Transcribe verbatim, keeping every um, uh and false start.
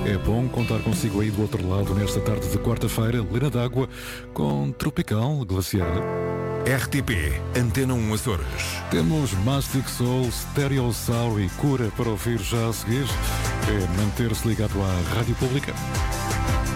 É bom contar consigo aí do outro lado nesta tarde de quarta-feira, Lena d'Água, com Tropical Glaciar. R T P, Antena um Açores. Temos Mastic Soul, Stereo Soul e Cura para ouvir já a seguir. É manter-se ligado à Rádio Pública.